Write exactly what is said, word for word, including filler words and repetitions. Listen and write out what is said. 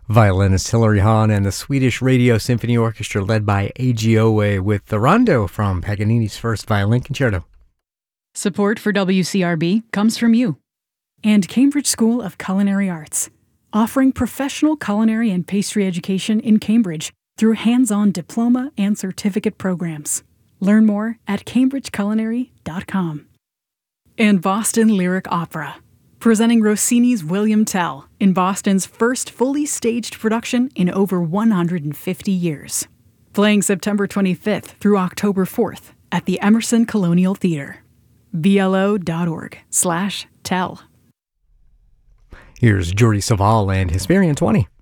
Violinist Hilary Hahn and the Swedish Radio Symphony Orchestra led by A G O A with the Rondo from Paganini's First Violin Concerto. Support for W C R B comes from you and Cambridge School of Culinary Arts, offering professional culinary and pastry education in Cambridge through hands-on diploma and certificate programs. Learn more at cambridge culinary dot com. And Boston Lyric Opera, presenting Rossini's William Tell in Boston's first fully staged production in over one hundred fifty years. Playing September twenty-fifth through October fourth at the Emerson Colonial Theater. B L O dot org slash tell. Here's Jordi Savall and Hesperian twenty.